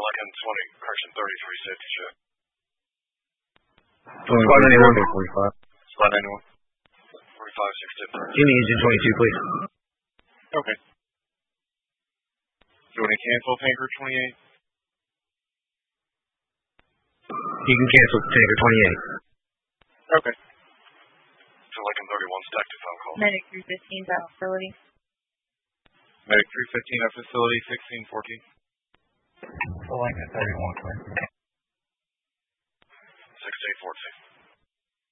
Lincoln 20, correction 33, safety check. Squad 91. Squad 91. 45, 6 Give me engine 22, please. Okay. Do you want to cancel Tanker 28? You can cancel Tanker 28. Okay. So Lincoln 31, stack to phone call. Medic 315 at facility. Medic 315 at facility 1614. So Lincoln 31, please. 6814.